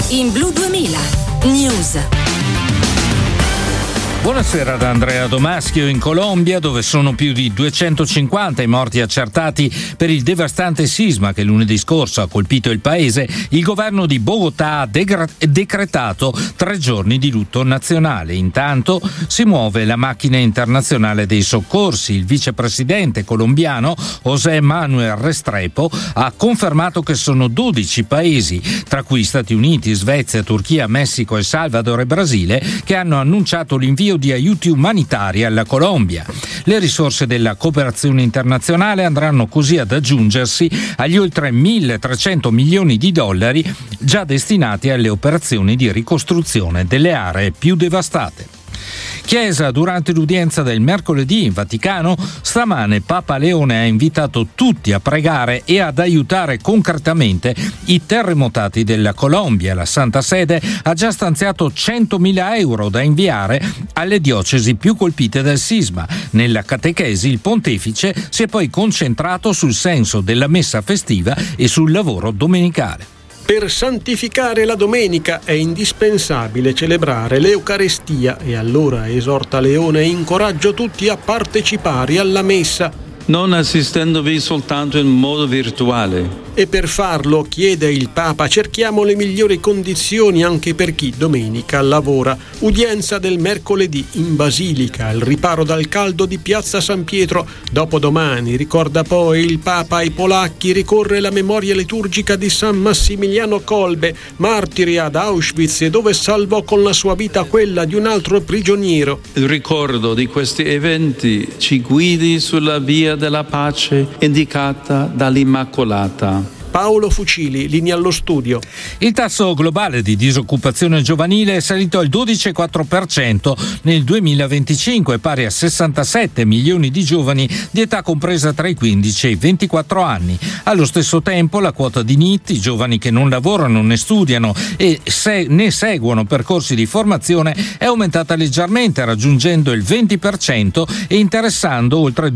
in Blu 2000 News. Buonasera da Andrea Domaschio. In Colombia, dove sono più di 250 i morti accertati per il devastante sisma che lunedì scorso ha colpito il paese, il governo di Bogotà ha decretato 3 giorni di lutto nazionale. Intanto si muove la macchina internazionale dei soccorsi. Il vicepresidente colombiano José Manuel Restrepo ha confermato che sono 12 paesi, tra cui Stati Uniti, Svezia, Turchia, Messico, El Salvador e Brasile, che hanno annunciato l'invio di aiuti umanitari alla Colombia. Le risorse della cooperazione internazionale andranno così ad aggiungersi agli oltre 1.300 milioni di dollari già destinati alle operazioni di ricostruzione delle aree più devastate. Chiesa, durante l'udienza del mercoledì in Vaticano, stamane Papa Leone ha invitato tutti a pregare e ad aiutare concretamente i terremotati della Colombia. La Santa Sede ha già stanziato 100.000 euro da inviare alle diocesi più colpite dal sisma. Nella catechesi il pontefice si è poi concentrato sul senso della messa festiva e sul lavoro domenicale. Per santificare la domenica è indispensabile celebrare l'Eucarestia e allora, esorta Leone, incoraggio tutti a partecipare alla messa, non assistendovi soltanto in modo virtuale. E per farlo, chiede il Papa, cerchiamo le migliori condizioni anche per chi domenica lavora. Udienza del mercoledì in Basilica, al riparo dal caldo di Piazza San Pietro. Dopodomani, ricorda poi il Papa ai polacchi, ricorre la memoria liturgica di San Massimiliano Kolbe, martire ad Auschwitz, dove salvò con la sua vita quella di un altro prigioniero. Il ricordo di questi eventi ci guidi sulla via della pace indicata dall'Immacolata. Paolo Fucili, linea allo studio. Il tasso globale di disoccupazione giovanile è salito al 12,4% nel 2025, pari a 67 milioni di giovani di età compresa tra i 15 e i 24 anni. Allo stesso tempo la quota di NEET, i giovani che non lavorano né studiano e ne seguono percorsi di formazione, è aumentata leggermente, raggiungendo il 20% e interessando oltre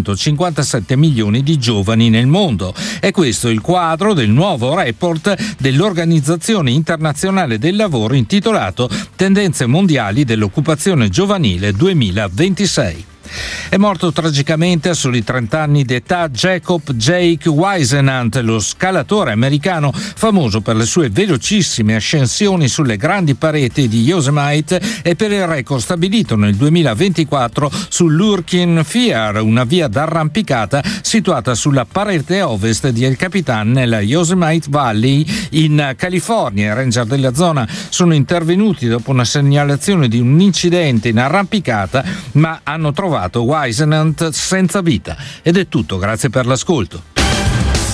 257 milioni di giovani nel mondo. È questo il quadro del nuovo report dell'Organizzazione Internazionale del Lavoro intitolato Tendenze mondiali dell'occupazione giovanile 2026. È morto tragicamente a soli 30 anni d'età Jacob Jake Wisenant, lo scalatore americano famoso per le sue velocissime ascensioni sulle grandi pareti di Yosemite e per il record stabilito nel 2024 sull'Hurricane Fear, una via d'arrampicata situata sulla parete ovest di El Capitan nella Yosemite Valley in California. I ranger della zona sono intervenuti dopo una segnalazione di un incidente in arrampicata, ma hanno trovato Wisenant senza vita. Ed è tutto, grazie per l'ascolto.